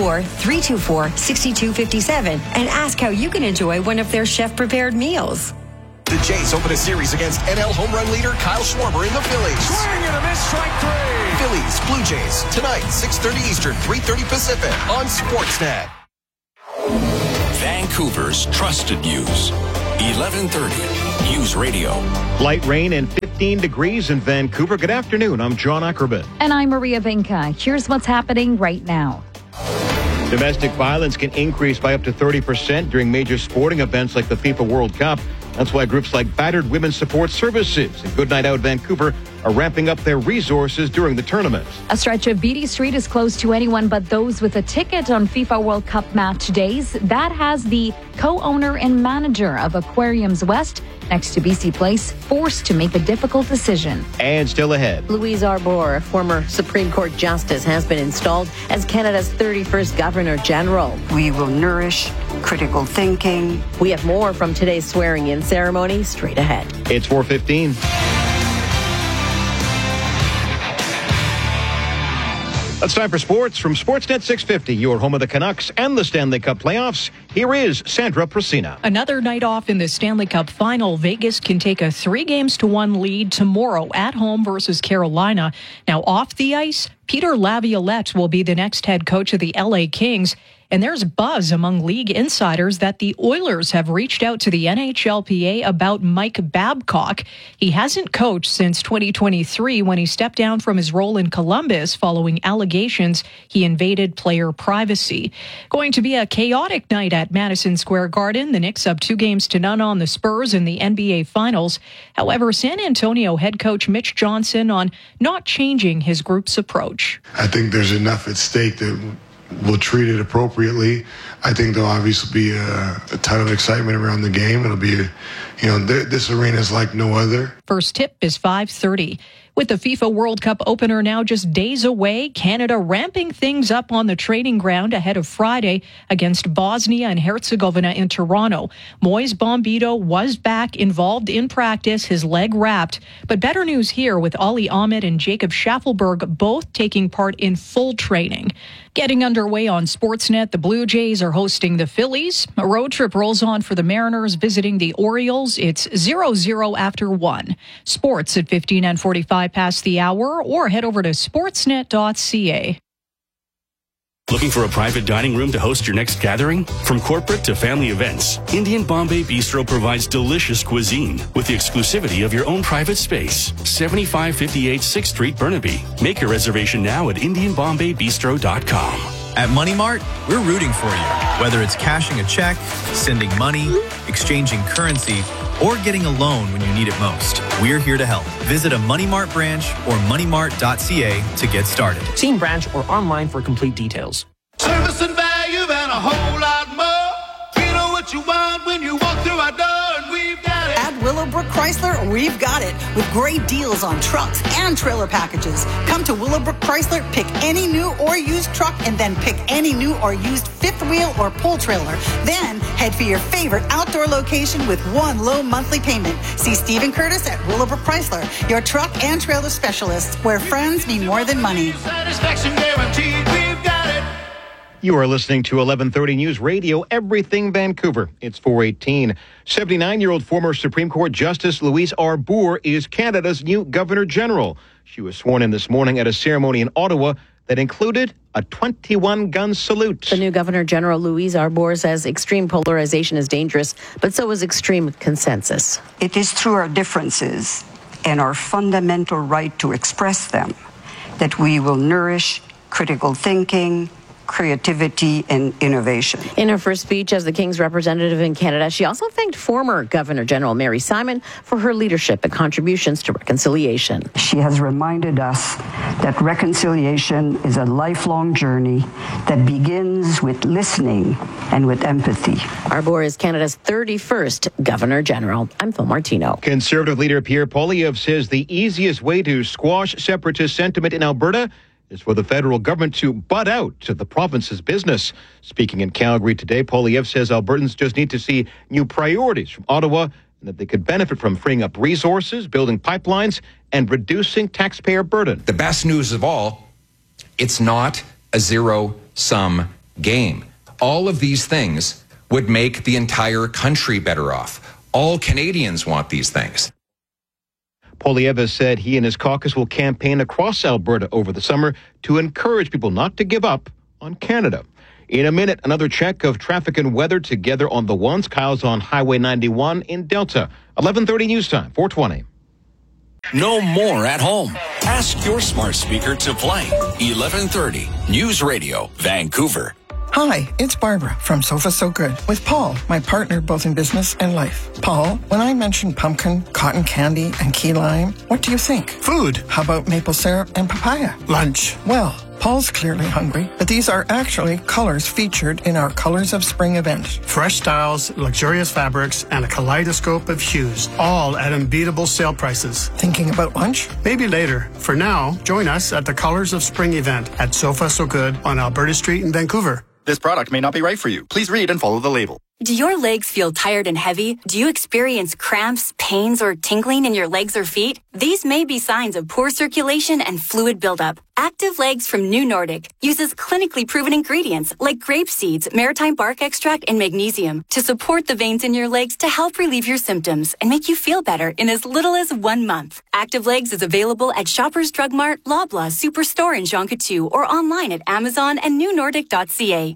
604-324-6257 and ask how you can enjoy one of their chef-prepared meals. The Jays open a series against NL home run leader Kyle Schwarber in the Phillies. Swing and a miss, strike 3. Phillies, Blue Jays, tonight, 6:30 Eastern, 3:30 Pacific on Sportsnet. Vancouver's trusted news. 1130 News Radio. Light rain and 15 degrees in Vancouver. Good afternoon. I'm John Ackerman. And I'm Maria Vinca. Here's what's happening right now. Domestic violence can increase by up to 30% during major sporting events like the FIFA World Cup. That's why groups like Battered Women's Support Services and Good Night Out Vancouver are ramping up their resources during the tournament. A stretch of Beatty Street is closed to anyone but those with a ticket on FIFA World Cup match days. That has the co-owner and manager of Aquariums West, next to BC Place, forced to make a difficult decision. And still ahead. Louise Arbour, a former Supreme Court Justice, has been installed as Canada's 31st Governor General. We will nourish critical thinking. We have more from today's swearing-in ceremony straight ahead. It's 4:15. It's time for sports from Sportsnet 650, your home of the Canucks and the Stanley Cup playoffs. Here is Sandra Prasina. Another night off in the Stanley Cup final. Vegas can take a 3-1 lead tomorrow at home versus Carolina. Now off the ice, Peter Laviolette will be the next head coach of the LA Kings. And there's buzz among league insiders that the Oilers have reached out to the NHLPA about Mike Babcock. He hasn't coached since 2023 when he stepped down from his role in Columbus following allegations he invaded player privacy. Going to be a chaotic night at Madison Square Garden. The Knicks up 2-0 on the Spurs in the NBA Finals. However, San Antonio head coach Mitch Johnson on not changing his group's approach. I think there's enough at stake that we'll treat it appropriately. I think there'll obviously be a ton of excitement around the game. It'll be, this arena is like no other. First tip is 5:30. With the FIFA World Cup opener now just days away, Canada ramping things up on the training ground ahead of Friday against Bosnia and Herzegovina in Toronto. Moise Bombito was back involved in practice, his leg wrapped. But better news here with Ali Ahmed and Jacob Schaffelberg both taking part in full training. Getting underway on Sportsnet, the Blue Jays are hosting the Phillies. A road trip rolls on for the Mariners visiting the Orioles. It's 0-0 after 1. Sports at 15 and 45 past the hour, or head over to sportsnet.ca. Looking for a private dining room to host your next gathering? From corporate to family events, Indian Bombay Bistro provides delicious cuisine with the exclusivity of your own private space. 7558 6th Street, Burnaby. Make your reservation now at IndianBombayBistro.com. At Money Mart, we're rooting for you. Whether it's cashing a check, sending money, exchanging currency, or getting a loan when you need it most, we're here to help. Visit a Money Mart branch or moneymart.ca to get started. See in branch or online for complete details. Service and value and a whole lot more. You know what you want when you walk through our door, and we've got it. At Willowbrook Chrysler, we've got it. With great deals on trucks and trailer packages. Come to Willowbrook Chrysler, pick any new or used truck, and then pick any new or used fifth wheel or pull trailer. Then head for your favorite outdoor location with one low monthly payment. See Stephen Curtis at Willowbrook Chrysler, your truck and trailer specialists, where friends mean more than money. Satisfaction guaranteed, we've got it. You are listening to 1130 News Radio, Everything Vancouver. It's 4:18. 79-year-old former Supreme Court Justice Louise Arbour is Canada's new Governor General. She was sworn in this morning at a ceremony in Ottawa that included a 21-gun salute. The new Governor General Louise Arbour says extreme polarization is dangerous, but so is extreme consensus. It is through our differences and our fundamental right to express them that we will nourish critical thinking, creativity, and innovation. In her first speech as the King's representative in Canada, she also thanked former Governor General Mary Simon for her leadership and contributions to reconciliation. She has reminded us that reconciliation is a lifelong journey that begins with listening and with empathy. Arbour is Canada's 31st Governor General. I'm Phil Martino. Conservative leader Pierre Poilievre says the easiest way to squash separatist sentiment in Alberta is for the federal government to butt out to the province's business. Speaking in Calgary today, Poilievre says Albertans just need to see new priorities from Ottawa and that they could benefit from freeing up resources, building pipelines, and reducing taxpayer burden. The best news of all, it's not a zero-sum game. All of these things would make the entire country better off. All Canadians want these things. Poilievre said he and his caucus will campaign across Alberta over the summer to encourage people not to give up on Canada. In a minute, another check of traffic and weather together on the ones. Kyle's on Highway 91 in Delta. 11:30 news time, 420. No more at home. Ask your smart speaker to play 11:30 News Radio, Vancouver. Hi, it's Barbara from Sofa So Good with Paul, my partner both in business and life. Paul, when I mention pumpkin, cotton candy, and key lime, what do you think? Food. How about maple syrup and papaya? Lunch. Well, Paul's clearly hungry, but these are actually colors featured in our Colors of Spring event. Fresh styles, luxurious fabrics, and a kaleidoscope of hues, all at unbeatable sale prices. Thinking about lunch? Maybe later. For now, join us at the Colors of Spring event at Sofa So Good on Alberta Street in Vancouver. This product may not be right for you. Please read and follow the label. Do your legs feel tired and heavy? Do you experience cramps, pains, or tingling in your legs or feet? These may be signs of poor circulation and fluid buildup. Active Legs from New Nordic uses clinically proven ingredients like grape seeds, maritime bark extract, and magnesium to support the veins in your legs to help relieve your symptoms and make you feel better in as little as 1 month. Active Legs is available at Shoppers Drug Mart, Loblaw, Superstore, and Jean Coutu, or online at Amazon and newnordic.ca.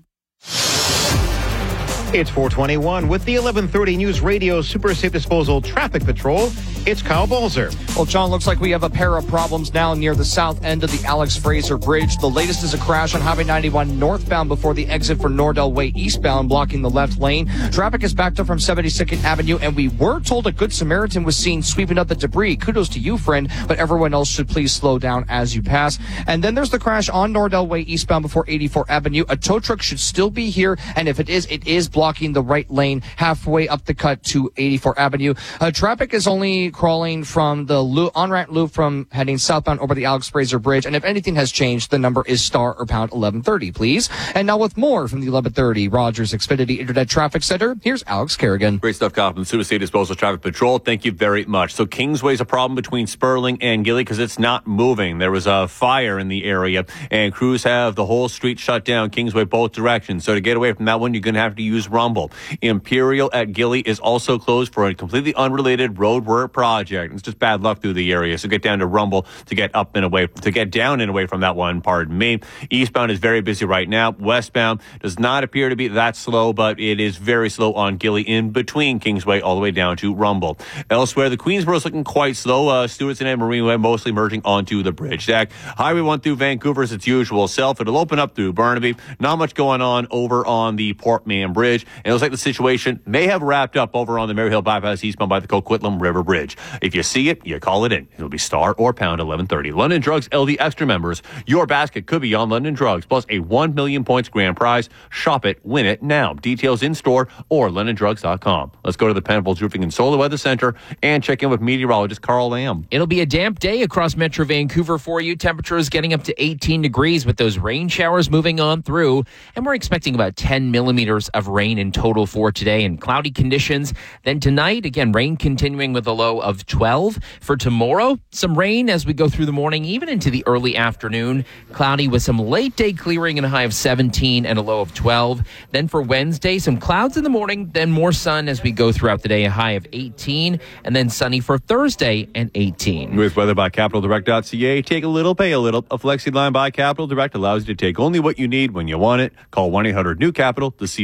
It's 421 with the 11:30 News Radio Super Safe Disposal Traffic Patrol. It's Kyle Balzer. Well, John, looks like we have a pair of problems now near the south end of the Alex Fraser Bridge. The latest is a crash on Highway 91 northbound before the exit for Nordell Way eastbound, blocking the left lane. Traffic is backed up from 72nd Avenue, and we were told a Good Samaritan was seen sweeping up the debris. Kudos to you, friend, but everyone else should please slow down as you pass. And then there's the crash on Nordell Way eastbound before 84 Avenue. A tow truck should still be here, and if it is blocking the right lane halfway up the cut to 84 Avenue. Traffic is only crawling from the on-ramp loop from heading southbound over the Alex Fraser Bridge. And if anything has changed, the number is star or pound 1130, please. And now with more from the 1130 Rogers Xfinity Internet Traffic Center, here's Alex Kerrigan. Great stuff, Kyle, from the Super Safe Disposal Traffic Patrol. Thank you very much. So Kingsway's a problem between Sperling and Gilly because it's not moving. There was a fire in the area, and crews have the whole street shut down, Kingsway both directions. So to get away from that one, you're going to have to use Rumble. Imperial at Gilly is also closed for a completely unrelated road work project. It's just bad luck through the area. So get down to Rumble to get up and away, to get down and away from that one. Pardon me. Eastbound is very busy right now. Westbound does not appear to be that slow, but it is very slow on Gilly in between Kingsway all the way down to Rumble. Elsewhere, the Queensboro is looking quite slow. Stewartson and Marineland mostly merging onto the bridge. Zach, Highway 1 through Vancouver is its usual self. It'll open up through Burnaby. Not much going on over on the Port Mann Bridge. And it looks like the situation may have wrapped up over on the Maryhill Bypass eastbound by the Coquitlam River Bridge. If you see it, you call it in. It'll be star or pound 1130. London Drugs LD Extra members. Your basket could be on London Drugs, plus a 1 million points grand prize. Shop it, win it now. Details in store or londondrugs.com. Let's go to the Penfolds Roofing and Solar Weather Center and check in with meteorologist Carl Lamb. It'll be a damp day across Metro Vancouver for you. Temperatures getting up to 18 degrees with those rain showers moving on through. And we're expecting about 10 millimeters of rain in total for today and cloudy conditions. Then tonight, again, rain continuing with a low of 12. For tomorrow, some rain as we go through the morning, even into the early afternoon. Cloudy with some late day clearing and a high of 17 and a low of 12. Then for Wednesday, some clouds in the morning, then more sun as we go throughout the day, a high of 18. And then sunny for Thursday and 18. With weather by CapitalDirect.ca, take a little, pay a little. A flexi line by Capital Direct allows you to take only what you need when you want it. Call 1-800-NEW-CAPITAL to see what's available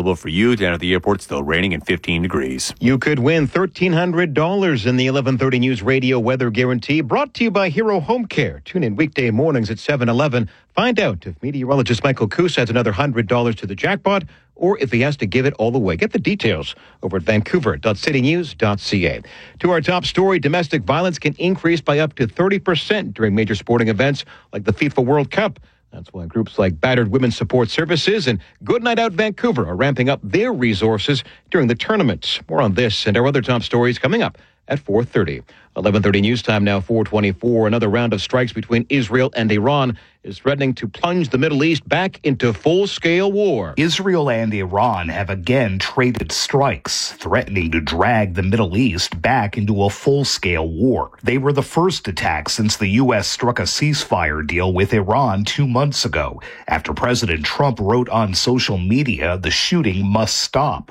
available for you to enter the airport. Still raining and 15 degrees. You could win $1,300 in the 11:30 News Radio Weather Guarantee, brought to you by Hero Home Care. Tune in weekday mornings at 7:11. Find out if meteorologist Michael Coos adds another $100 to the jackpot, or if he has to give it all away. Get the details over at vancouver.citynews.ca. To our top story, domestic violence can increase by up to 30% during major sporting events like the FIFA World Cup. That's why groups like Battered Women's Support Services and Good Night Out Vancouver are ramping up their resources during the tournaments. More on this and our other top stories coming up at 4:30. 11:30 news time now, 4:24. Another round of strikes between Israel and Iran is threatening to plunge the Middle East back into full-scale war. Israel and Iran have again traded strikes, threatening to drag the Middle East back into a full-scale war. They were the first attacks since the U.S. struck a ceasefire deal with Iran 2 months ago, after President Trump wrote on social media the shooting must stop.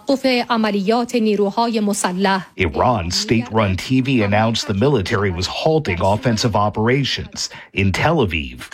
Iran's state-run TV announced the military was halting offensive operations in Tel Aviv.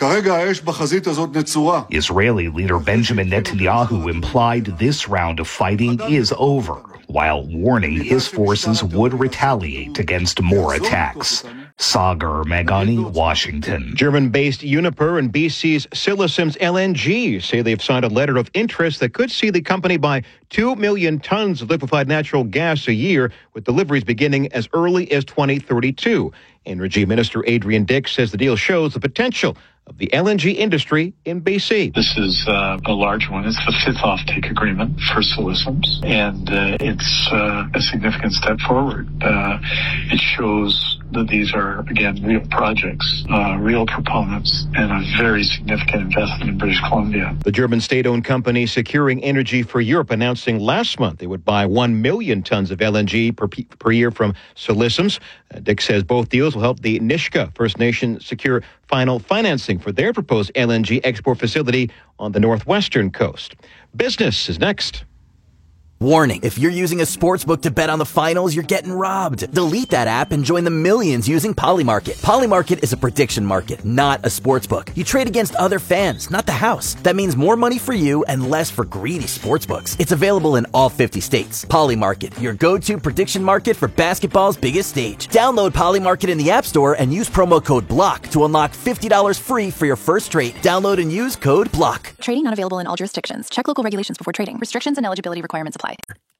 Israeli leader Benjamin Netanyahu implied this round of fighting is over, while warning his forces would retaliate against more attacks. Sagar Meghani, Washington. German-based Uniper and BC's Silicems LNG say they've signed a letter of interest that could see the company buy 2 million tons of liquefied natural gas a year, with deliveries beginning as early as 2032. Energy Minister Adrian Dix says the deal shows the potential of the LNG industry in BC. This is a large one. It's the fifth offtake agreement for Silicems, and it's a significant step forward. It shows that these are, again, real projects, real proponents, and a very significant investment in British Columbia. The German state-owned company Securing Energy for Europe announcing last month they would buy 1 million tons of LNG per year from Silicems. Dick says both deals will help the Nisga'a First Nation secure final financing for their proposed LNG export facility on the northwestern coast. Business is next. Warning, if you're using a sportsbook to bet on the finals, you're getting robbed. Delete that app and join the millions using Polymarket. Polymarket is a prediction market, not a sportsbook. You trade against other fans, not the house. That means more money for you and less for greedy sportsbooks. It's available in all 50 states. Polymarket, your go-to prediction market for basketball's biggest stage. Download Polymarket in the App Store and use promo code BLOCK to unlock $50 free for your first trade. Download and use code BLOCK. Trading not available in all jurisdictions. Check local regulations before trading. Restrictions and eligibility requirements apply.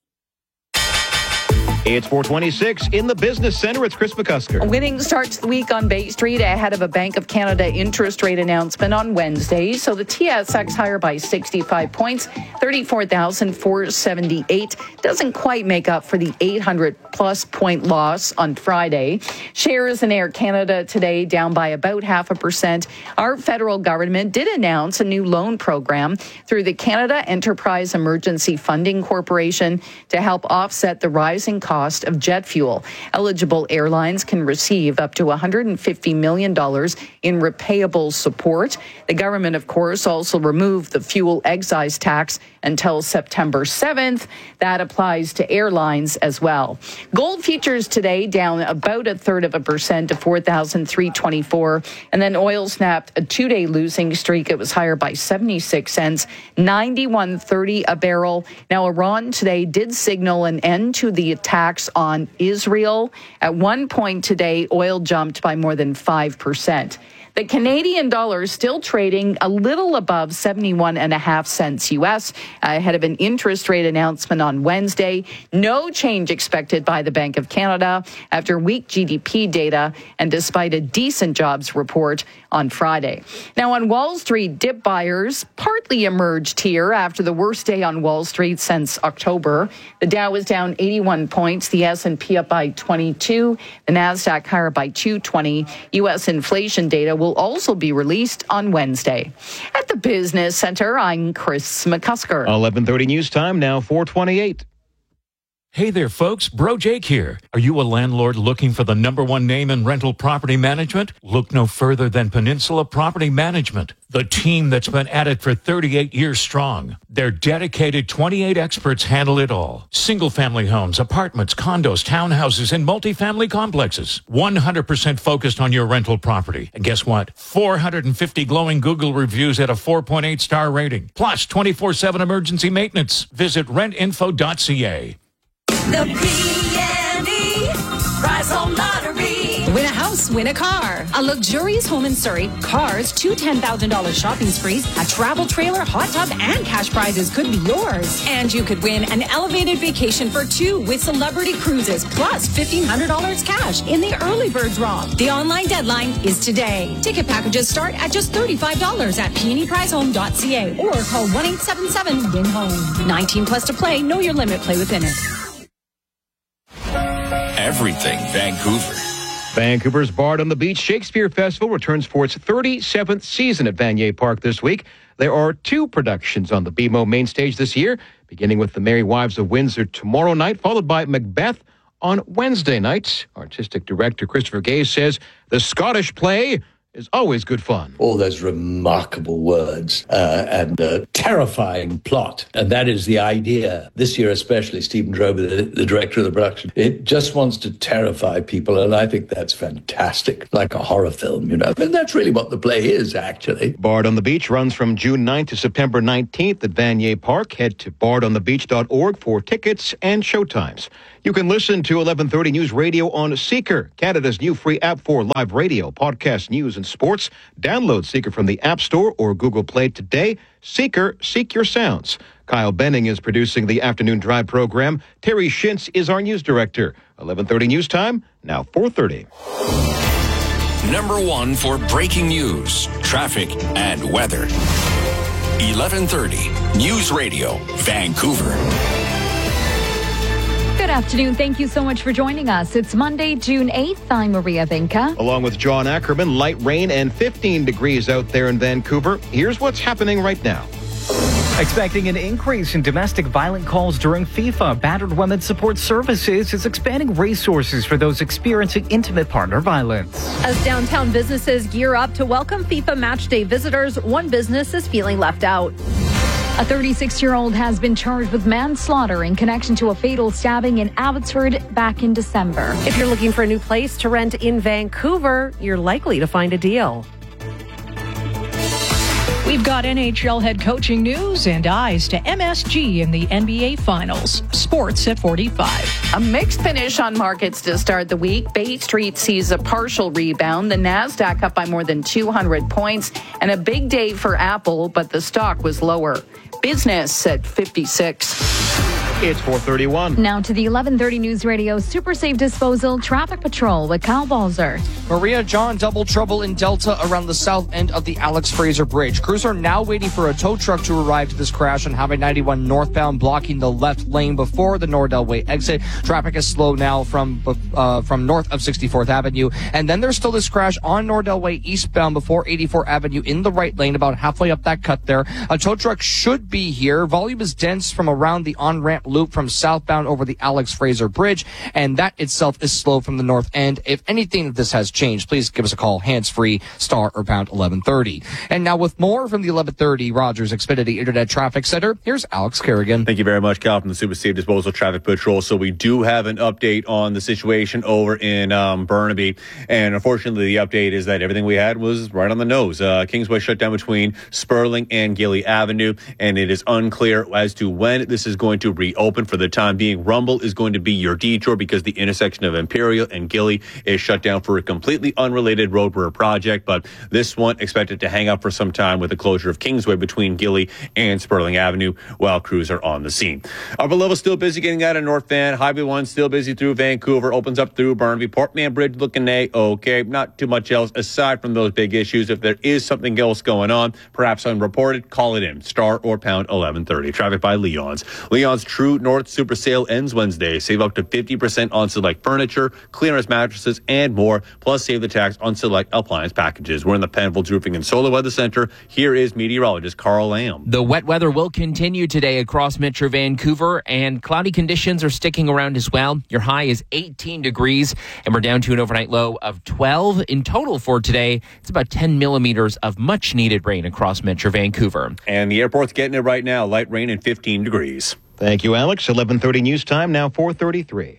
It's 426 in the Business Center. It's Chris McCusker. A winning start to the week on Bay Street ahead of a Bank of Canada interest rate announcement on Wednesday. So the TSX higher by 65 points, 34,478. Doesn't quite make up for the 800-plus point loss on Friday. Shares in Air Canada today down by about 0.5%. Our federal government did announce a new loan program through the Canada Enterprise Emergency Funding Corporation to help offset the rising cost of jet fuel. Eligible airlines can receive up to $150 million in repayable support. The government, of course, also removed the fuel excise tax until September 7th. That applies to airlines as well. Gold futures today down about 0.33% to $4,324. And then oil snapped a two-day losing streak. It was higher by 76 cents, $91.30 a barrel. Now, Iran today did signal an end to the attacks on Israel. At one point today, oil jumped by more than 5%. The Canadian dollar is still trading a little above 71.5 cents U.S. ahead of an interest rate announcement on Wednesday. No change expected by the Bank of Canada after weak GDP data and despite a decent jobs report on Friday. Now on Wall Street, dip buyers partly emerged here after the worst day on Wall Street since October. The Dow was down 81 points, the S&P up by 22, the Nasdaq higher by 220. U.S. inflation data will also be released on Wednesday. At the Business Center, I'm Chris McCusker. 11:30 news time now, 428. Hey there, folks. Bro Jake here. Are you a landlord looking for the #1 name in rental property management? Look no further than Peninsula Property Management, the team that's been at it for 38 years strong. Their dedicated 28 experts handle it all. Single-family homes, apartments, condos, townhouses, and multifamily complexes. 100% focused on your rental property. And guess what? 450 glowing Google reviews at a 4.8 star rating. Plus 24/7 emergency maintenance. Visit rentinfo.ca. The PNE Prize Home Lottery. Win a house, win a car. A luxurious home in Surrey, cars, 2 $10,000 shopping sprees, a travel trailer, hot tub, and cash prizes could be yours. And you could win an elevated vacation for 2 with Celebrity Cruises, plus $1,500 cash in the early bird draw. The online deadline is today. Ticket packages start at just $35 at PNEPrizeHome.ca or call 1-877-WIN-HOME. 19 plus to play. Know your limit. Play within it. Everything Vancouver. Vancouver's Bard on the Beach Shakespeare Festival returns for its 37th season at Vanier Park this week. There are 2 productions on the BMO main stage this year, beginning with The Merry Wives of Windsor tomorrow night, followed by Macbeth on Wednesday night. Artistic director Christopher Gay says the Scottish play is always good fun. All those remarkable words and terrifying plot. And that is the idea. This year especially, Stephen Drober, the director of the production, it just wants to terrify people. And I think that's fantastic, like a horror film, you know. And that's really what the play is, actually. Bard on the Beach runs from June 9th to September 19th at Vanier Park. Head to bardonthebeach.org for tickets and showtimes. You can listen to 1130 News Radio on Seeker, Canada's new free app for live radio, podcast, news, and sports. Download Seeker from the App Store or Google Play today. Seeker, seek your sounds. Kyle Benning is producing the Afternoon Drive program. Terry Shintz is our news director. 1130 News Time, now 4:30. #1 for breaking news, traffic, and weather. 1130 News Radio, Vancouver. Good afternoon. Thank you so much for joining us. It's Monday, June 8th. I'm Maria Vinca. Along with John Ackerman, light rain and 15 degrees out there in Vancouver. Here's what's happening right now. Expecting an increase in domestic violent calls during FIFA, Battered Women's Support Services is expanding resources for those experiencing intimate partner violence. As downtown businesses gear up to welcome FIFA matchday visitors, one business is feeling left out. A 36-year-old has been charged with manslaughter in connection to a fatal stabbing in Abbotsford back in December. If you're looking for a new place to rent in Vancouver, you're likely to find a deal. We've got NHL head coaching news and eyes to MSG in the NBA Finals. Sports at 45. A mixed finish on markets to start the week. Bay Street sees a partial rebound. The Nasdaq up by more than 200 points. And a big day for Apple, but the stock was lower. Business at 56. It's 4:31. Now to the 1130 News Radio Super Safe Disposal Traffic Patrol with Kyle Balzer. Maria John, double trouble in Delta around the south end of the Alex Fraser Bridge. Crews are now waiting for a tow truck to arrive to this crash on Highway 91 northbound, blocking the left lane before the Nordell Way exit. Traffic is slow now from north of 64th Avenue. And then there's still this crash on Nordell Way eastbound before 84 Avenue in the right lane, about halfway up that cut there. A tow truck should be here. Volume is dense from around the on-ramp loop from southbound over the Alex Fraser Bridge, and that itself is slow from the north end. If anything of this has changed, please give us a call, hands-free, star or pound 1130. And now with more from the 1130 Rogers Xfinity Internet Traffic Center, here's Alex Kerrigan. Thank you very much, Cal, from the Super Safe Disposal Traffic Patrol. So we do have an update on the situation over in Burnaby, and unfortunately the update is that everything we had was right on the nose. Kingsway shut down between Sperling and Gilly Avenue, and it is unclear as to when this is going to reopen. For the time being, Rumble is going to be your detour because the intersection of Imperial and Gilly is shut down for a completely unrelated road project, but this one expected to hang up for some time with the closure of Kingsway between Gilly and Sperling Avenue while crews are on the scene. Upper level still busy getting out of North Van. Highway 1 still busy through Vancouver, opens up through Burnaby. Portman Bridge looking okay, not too much else aside from those big issues. If there is something else going on, perhaps unreported, call it in, star or pound 1130. Traffic by Leon's. Leon's True North Super Sale ends Wednesday. Save up to 50% on select furniture, clearance mattresses, and more. Plus plus save the tax on select appliance packages. We're in the Penfolds Roofing and Solar Weather Center. Here is meteorologist Carl Lamb. The wet weather will continue today across Metro Vancouver, and cloudy conditions are sticking around as well. Your high is 18 degrees, and we're down to an overnight low of 12. In total for today, it's about 10 millimeters of much-needed rain across Metro Vancouver. And the airport's getting it right now. Light rain and 15 degrees. Thank you, Alex. 11:30 news time, now 4:33.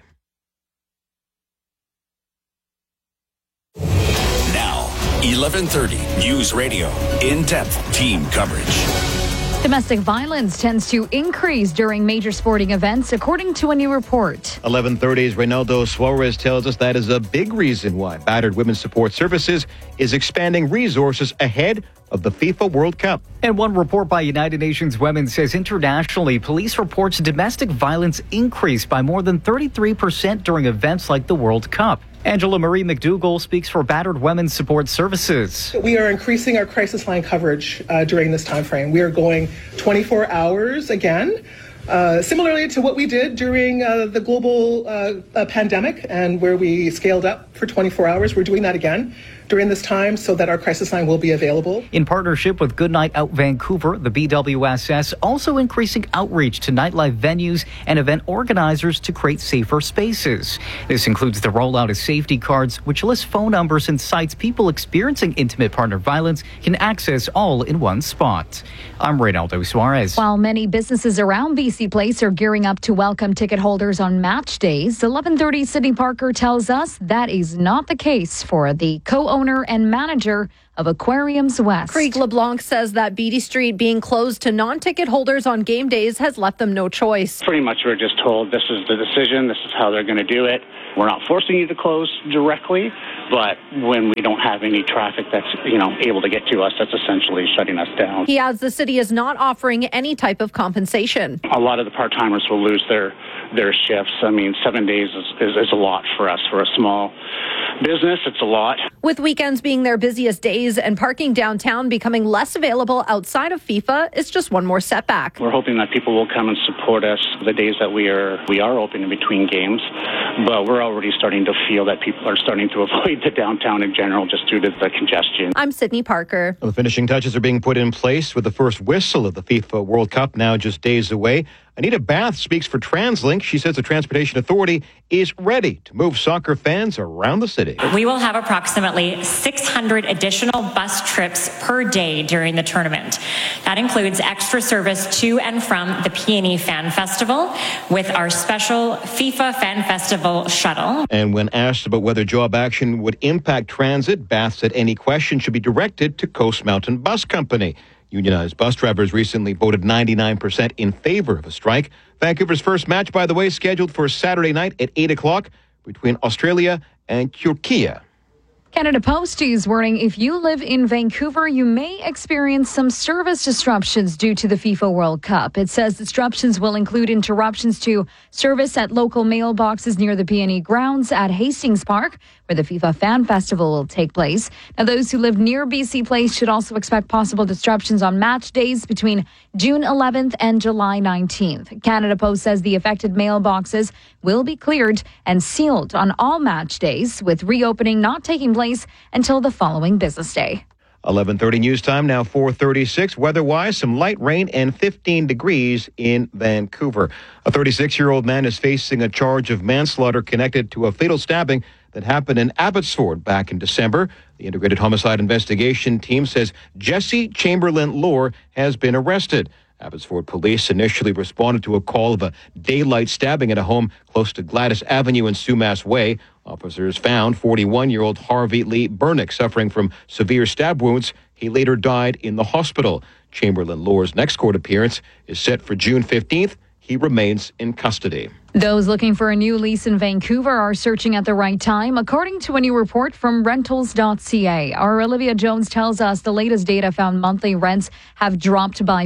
Now, 11:30 News Radio. In-depth team coverage. Domestic violence tends to increase during major sporting events, according to a new report. 11:30's Reynaldo Suarez tells us that is a big reason why Battered Women's Support Services is expanding resources ahead of the FIFA World Cup. And one report by United Nations Women says internationally, police reports domestic violence increased by more than 33% during events like the World Cup. Angela Marie McDougall speaks for Battered Women's Support Services. We are increasing our crisis line coverage during this time frame. We are going 24 hours again, similarly to what we did during the global pandemic, and where we scaled up for 24 hours. We're doing that again during this time so that our crisis line will be available. In partnership with Goodnight Out Vancouver, the BWSS also increasing outreach to nightlife venues and event organizers to create safer spaces. This includes the rollout of safety cards, which list phone numbers and sites people experiencing intimate partner violence can access all in one spot. I'm Reynaldo Suarez. While many businesses around BC Place are gearing up to welcome ticket holders on match days, 11:30 Sydney Parker tells us that is not the case for the co-owner and manager of Aquariums West. Craig LeBlanc says that Beatty Street being closed to non-ticket holders on game days has left them no choice. Pretty much we're just told this is the decision, this is how they're going to do it. We're not forcing you to close directly, but when we don't have any traffic that's, able to get to us, that's essentially shutting us down. He adds the city is not offering any type of compensation. A lot of the part-timers will lose their shifts. 7 days is a lot for us. For a small business, it's a lot. With weekends being their busiest days and parking downtown becoming less available outside of FIFA, it's just one more setback. We're hoping that people will come and support us the days that we are open in between games, but we're already starting to feel that people are starting to avoid the downtown in general just due to the congestion. I'm Sydney Parker. The finishing touches are being put in place with the first whistle of the FIFA World Cup now just days away. Anita Bath speaks for TransLink. She says the Transportation Authority is ready to move soccer fans around the city. We will have approximately 600 additional bus trips per day during the tournament. That includes extra service to and from the PNE Fan Festival with our special FIFA Fan Festival shuttle. And when asked about whether job action would impact transit, Bath said any question should be directed to Coast Mountain Bus Company. Unionized bus drivers recently voted 99% in favor of a strike. Vancouver's first match, by the way, scheduled for Saturday night at 8 o'clock between Australia and Turkey. Canada Post is warning if you live in Vancouver, you may experience some service disruptions due to the FIFA World Cup. It says disruptions will include interruptions to service at local mailboxes near the PNE grounds at Hastings Park, where the FIFA Fan Festival will take place. Now, those who live near BC Place should also expect possible disruptions on match days between June 11th and July 19th. Canada Post says the affected mailboxes will be cleared and sealed on all match days, with reopening not taking place until the following business day. 11:30 news time, now 4:36. Weather-wise, some light rain and 15 degrees in Vancouver. A 36-year-old man is facing a charge of manslaughter connected to a fatal stabbing that happened in Abbotsford back in December. The Integrated Homicide Investigation Team says Jesse Chamberlain Lohr has been arrested. Abbotsford police initially responded to a call of a daylight stabbing at a home close to Gladys Avenue and Sumas Way. Officers found 41-year-old Harvey Lee Bernick suffering from severe stab wounds. He later died in the hospital. Chamberlain Lohr's next court appearance is set for June 15th. He remains in custody. Those looking for a new lease in Vancouver are searching at the right time, according to a new report from rentals.ca. Our Olivia Jones tells us the latest data found monthly rents have dropped by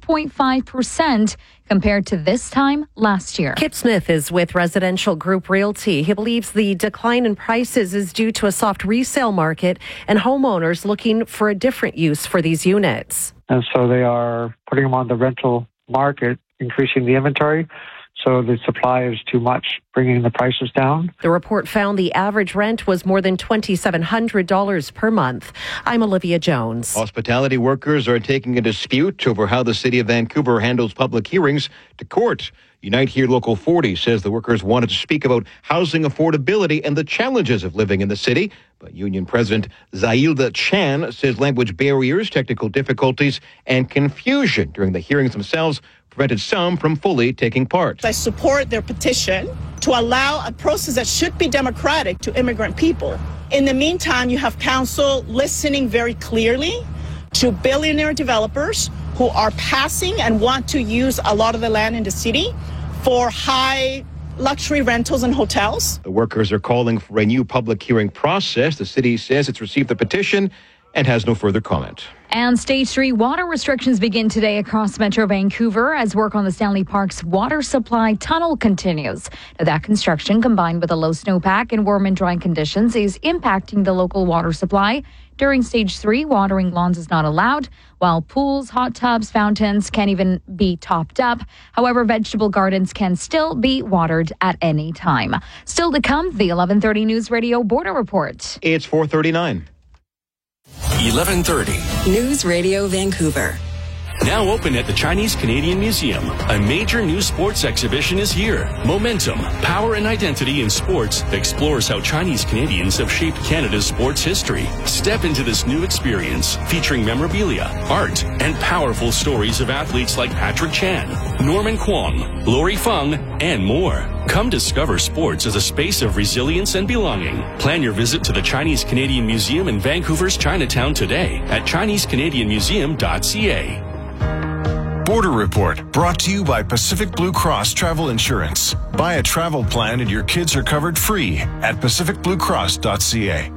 4.5% compared to this time last year. Kip Smith is with Residential Group Realty. He believes the decline in prices is due to a soft resale market and homeowners looking for a different use for these units. And so they are putting them on the rental market, increasing the inventory. So the supply is too much, bringing the prices down. The report found the average rent was more than $2,700 per month. I'm Olivia Jones. Hospitality workers are taking a dispute over how the city of Vancouver handles public hearings to court. Unite Here Local 40 says the workers wanted to speak about housing affordability and the challenges of living in the city. But Union President Zailda Chan says language barriers, technical difficulties, and confusion during the hearings themselves prevented some from fully taking part. I support their petition to allow a process that should be democratic to immigrant people. In the meantime, you have council listening very clearly to billionaire developers who are passing and want to use a lot of the land in the city for high luxury rentals and hotels. The workers are calling for a new public hearing process. The city says it's received the petition and has no further comment. And Stage 3 water restrictions begin today across Metro Vancouver as work on the Stanley Park's water supply tunnel continues. Now, that construction, combined with a low snowpack and warm and dry conditions, is impacting the local water supply. During Stage 3, watering lawns is not allowed, while pools, hot tubs, fountains can't even be topped up. However, vegetable gardens can still be watered at any time. Still to come, the 11:30 News Radio Border Report. It's 4:39. 11:30. News Radio Vancouver. Now open at the Chinese Canadian Museum, a major new sports exhibition is here. Momentum, Power and Identity in Sports explores how Chinese Canadians have shaped Canada's sports history. Step into this new experience featuring memorabilia, art, and powerful stories of athletes like Patrick Chan, Norman Kwong, Lori Feng, and more. Come discover sports as a space of resilience and belonging. Plan your visit to the Chinese Canadian Museum in Vancouver's Chinatown today at ChineseCanadianMuseum.ca. Border Report, brought to you by Pacific Blue Cross Travel Insurance. Buy a travel plan and your kids are covered free at PacificBlueCross.ca.